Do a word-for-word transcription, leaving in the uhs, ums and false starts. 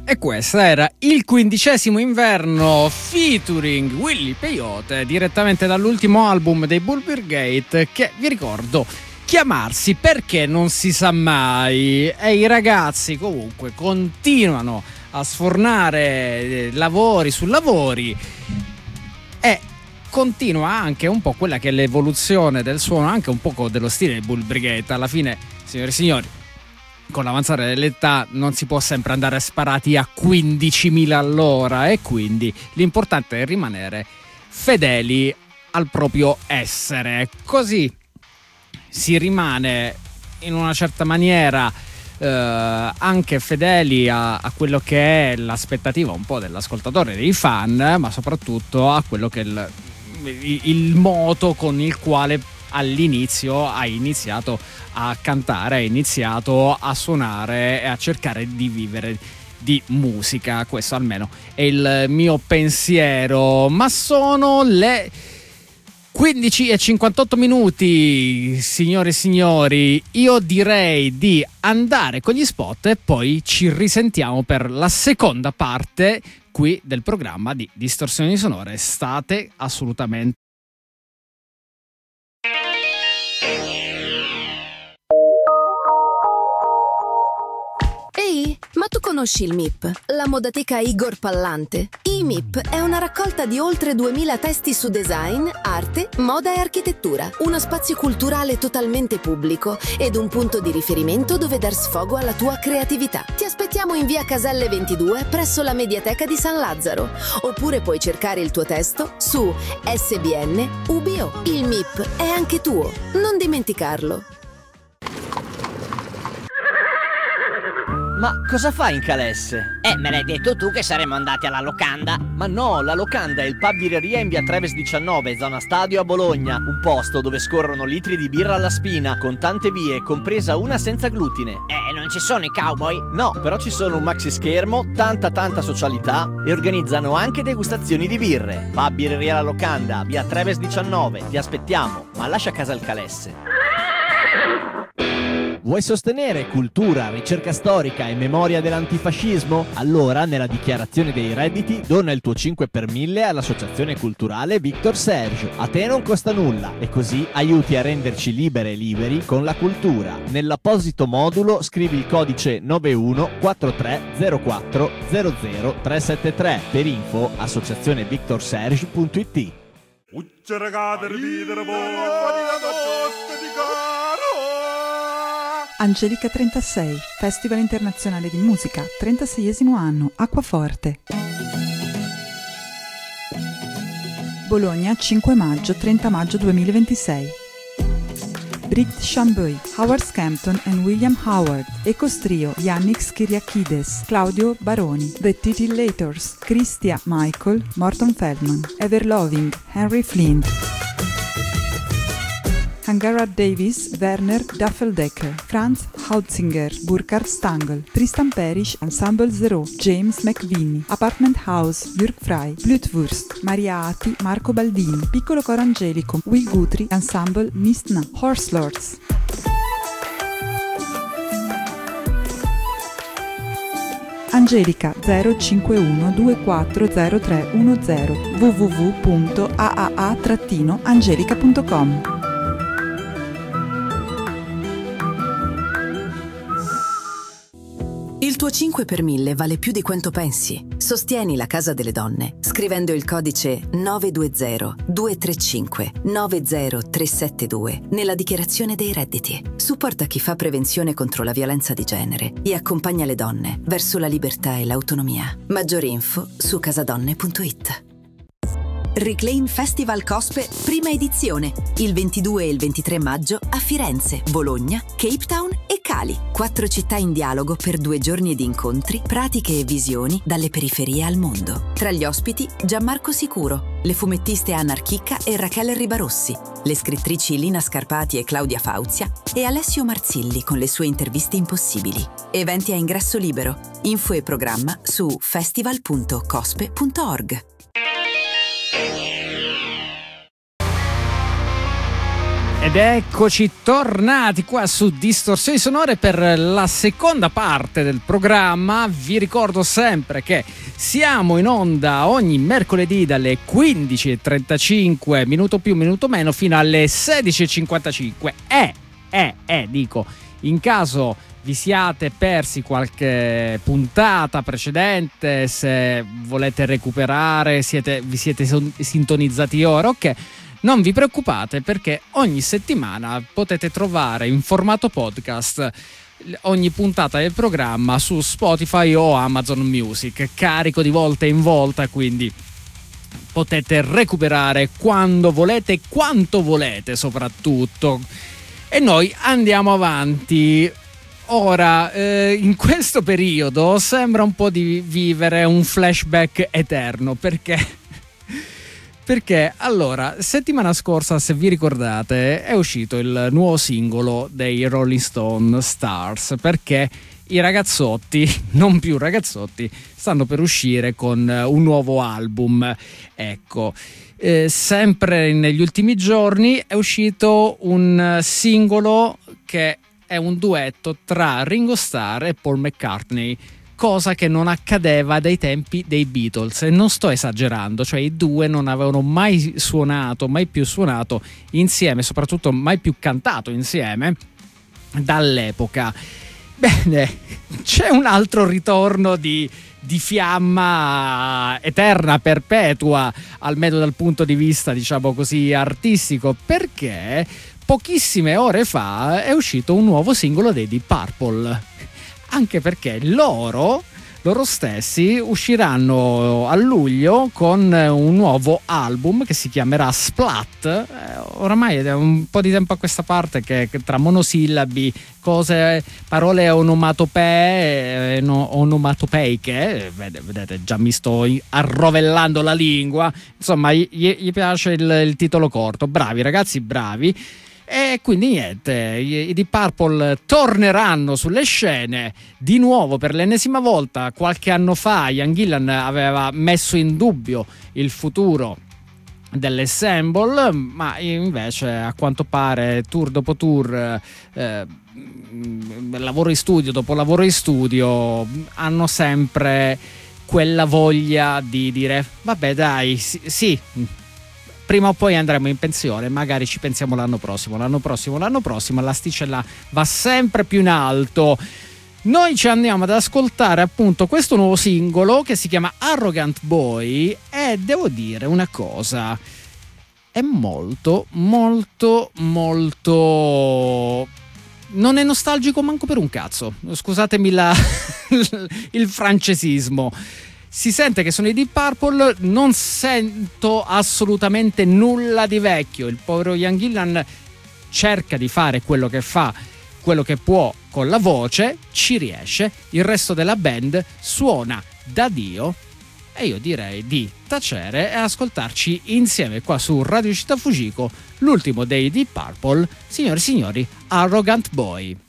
E questo era il quindicesimo inverno featuring Willy Peyote, direttamente dall'ultimo album dei Bull Brigade, che vi ricordo chiamarsi Perché non si sa mai. E i ragazzi comunque continuano a sfornare lavori su lavori e continua anche un po' quella che è l'evoluzione del suono, anche un po' dello stile dei Bull Brigade. Alla fine, signore e signori, con l'avanzare dell'età non si può sempre andare sparati a quindicimila all'ora, e quindi l'importante è rimanere fedeli al proprio essere. Così si rimane in una certa maniera eh, anche fedeli a, a quello che è l'aspettativa un po' dell'ascoltatore, dei fan, ma soprattutto a quello che è il, il, il moto con il quale all'inizio hai iniziato a cantare, hai iniziato a suonare e a cercare di vivere di musica. Questo almeno è il mio pensiero. Ma sono le quindici e cinquantotto minuti, signore e signori. Io direi di andare con gli spot e poi ci risentiamo per la seconda parte qui del programma di Distorsioni Sonore. State assolutamente Ehi, ma tu conosci il M I P, la modateca Igor Pallante? I M I P è una raccolta di oltre duemila testi su design, arte, moda e architettura. Uno spazio culturale totalmente pubblico ed un punto di riferimento dove dar sfogo alla tua creatività. Ti aspettiamo in via Caselle ventidue presso la Mediateca di San Lazzaro. Oppure puoi cercare il tuo testo su S B N U B O. Il M I P è anche tuo, non dimenticarlo. Ma cosa fai in Calesse? Eh, me l'hai detto tu che saremmo andati alla locanda. Ma no, la locanda è il pub birreria in via Treves diciannove, zona stadio a Bologna. Un posto dove scorrono litri di birra alla spina, con tante vie, compresa una senza glutine. Eh, non ci sono i cowboy? No, però ci sono un maxi schermo, tanta tanta socialità e organizzano anche degustazioni di birre. Pub birreria la locanda, via Treves diciannove, ti aspettiamo, ma lascia a casa il Calesse. Vuoi sostenere cultura, ricerca storica e memoria dell'antifascismo? Allora, nella dichiarazione dei redditi, dona il tuo cinque per mille all'associazione culturale Victor Serge. A te non costa nulla e così aiuti a renderci libere e liberi con la cultura. Nell'apposito modulo scrivi il codice nove uno quattro tre zero quattro zero zero tre sette tre. Per info associazionevictorserge punto it. Angelica trentasei, Festival Internazionale di Musica, trentaseiesimo anno, Acquaforte. Bologna, cinque maggio trenta maggio duemilaventisei. Britt Chamboy, Howard Scampton and William Howard, Ecostrio, Yannick Kyriakides, Claudio Baroni, The Titillators, Christia Michael, Morton Feldman, Everloving, Henry Flint, Angara Davis, Werner Duffeldecker, Franz Hautzinger, Burkhard Stangl, Tristan Perish, Ensemble Zero, James McVinney, Apartment House, Jürg Frey, Blutwurst, Maria Ati, Marco Baldini, Piccolo Coro Angelico, Will Guthrie, Ensemble Mistna, Horse Lords. Angelica zero cinque uno due quattro zero tre uno zero w w w punto a a a trattino angelica punto com. Il tuo cinque per mille vale più di quanto pensi. Sostieni la Casa delle Donne scrivendo il codice nove due zero due tre cinque nove zero tre sette due nella dichiarazione dei redditi. Supporta chi fa prevenzione contro la violenza di genere e accompagna le donne verso la libertà e l'autonomia. Maggiori info su casadonne punto it. Reclaim Festival Cospe, prima edizione, il ventidue e il ventitré maggio a Firenze, Bologna, Cape Town e Cali. Quattro città in dialogo per due giorni di incontri, pratiche e visioni dalle periferie al mondo. Tra gli ospiti Gianmarco Sicuro, le fumettiste Anna Archicca e Rachele Ribarossi, le scrittrici Lina Scarpati e Claudia Fauzia e Alessio Marzilli con le sue interviste impossibili. Eventi a ingresso libero. Info e programma su festival punto cospe punto org. Ed eccoci tornati qua su Distorsioni Sonore per la seconda parte del programma. Vi ricordo sempre che siamo in onda ogni mercoledì dalle quindici e trentacinque, minuto più, minuto meno, fino alle sedici e cinquantacinque. E, e, e, dico, in caso vi siate persi qualche puntata precedente, se volete recuperare, siete, vi siete sintonizzati ora, ok? Non vi preoccupate, perché ogni settimana potete trovare in formato podcast ogni puntata del programma su Spotify o Amazon Music, carico di volta in volta, quindi potete recuperare quando volete, quanto volete soprattutto. E noi andiamo avanti. Ora, eh, in questo periodo sembra un po' di vivere un flashback eterno, perché... Perché, allora, settimana scorsa, se vi ricordate, è uscito il nuovo singolo dei Rolling Stone, Stars, perché i ragazzotti, non più ragazzotti, stanno per uscire con un nuovo album. Ecco, eh, sempre negli ultimi giorni è uscito un singolo che è un duetto tra Ringo Starr e Paul McCartney, cosa che non accadeva dai tempi dei Beatles, e non sto esagerando, cioè i due non avevano mai suonato, mai più suonato insieme, soprattutto mai più cantato insieme dall'epoca. Bene, c'è un altro ritorno di, di fiamma eterna, perpetua, almeno dal punto di vista, diciamo così, artistico, perché pochissime ore fa è uscito un nuovo singolo dei Deep Purple. Anche perché loro, loro stessi usciranno a luglio con un nuovo album che si chiamerà Splat. Eh, oramai è un po' di tempo a questa parte che tra monosillabi, cose, parole onomatopee, no, onomatopeiche, vedete, vedete, già mi sto arrovellando la lingua, insomma gli, gli piace il, il titolo corto. Bravi ragazzi, bravi. E quindi niente, i Deep Purple torneranno sulle scene di nuovo per l'ennesima volta. Qualche anno fa Ian Gillan aveva messo in dubbio il futuro dell'Ensemble, ma invece a quanto pare tour dopo tour, eh, lavoro in studio dopo lavoro in studio, hanno sempre quella voglia di dire vabbè dai, sì, sì prima o poi andremo in pensione, magari ci pensiamo l'anno prossimo, l'anno prossimo, l'anno prossimo, l'asticella va sempre più in alto. Noi ci andiamo ad ascoltare appunto questo nuovo singolo che si chiama Arrogant Boy, e devo dire una cosa, è molto, molto, molto... non è nostalgico manco per un cazzo, scusatemi la... il francesismo. Si sente che sono i Deep Purple, non sento assolutamente nulla di vecchio. Il povero Ian Gillan cerca di fare quello che fa, quello che può con la voce, ci riesce, il resto della band suona da Dio, e io direi di tacere e ascoltarci insieme qua su Radio Città Fujiko l'ultimo dei Deep Purple, signori e signori, Arrogant Boy.